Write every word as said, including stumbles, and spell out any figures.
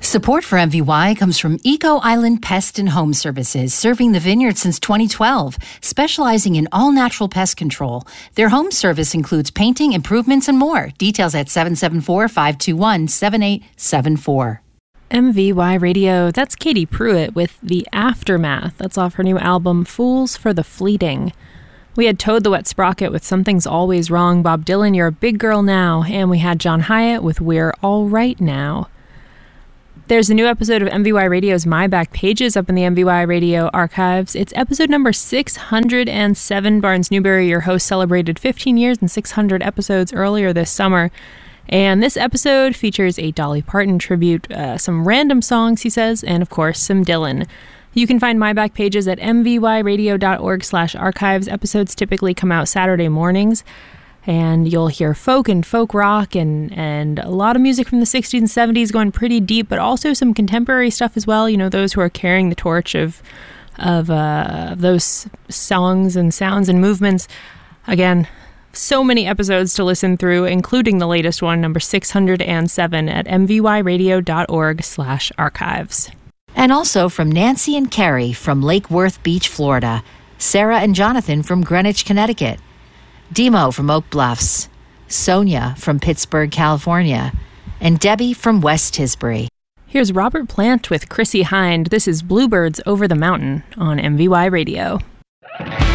Support for M V Y comes from Eco Island Pest and Home Services, serving the vineyard since twenty twelve, specializing in all-natural pest control. Their home service includes painting, improvements, and more. Details at seven seven four, five two one, seven eight seven four. M V Y Radio, that's Katie Pruitt with The Aftermath. That's off her new album, Fools for the Fleeting. We had Toad the Wet Sprocket with Something's Always Wrong, Bob Dylan, You're a Big Girl Now, and we had John Hyatt with We're All Right Now. There's a new episode of M V Y Radio's My Back Pages up in the M V Y Radio archives. It's episode number six hundred seven. Barnes Newberry, your host, celebrated fifteen years and six hundred episodes earlier this summer. And this episode features a Dolly Parton tribute, uh, some random songs, he says, and of course, some Dylan. You can find My Back Pages at m v y radio dot org slash archives. Episodes typically come out Saturday mornings. And you'll hear folk and folk rock and, and a lot of music from the sixties and seventies going pretty deep, but also some contemporary stuff as well. You know, those who are carrying the torch of of uh, those songs and sounds and movements. Again, so many episodes to listen through, including the latest one, number six hundred seven, at m v y radio dot org slash archives. And also from Nancy and Carrie from Lake Worth Beach, Florida. Sarah and Jonathan from Greenwich, Connecticut. Demo from Oak Bluffs, Sonia from Pittsburgh, California, and Debbie from West Tisbury. Here's Robert Plant with Chrissy Hind. This is Bluebirds Over the Mountain on M V Y Radio.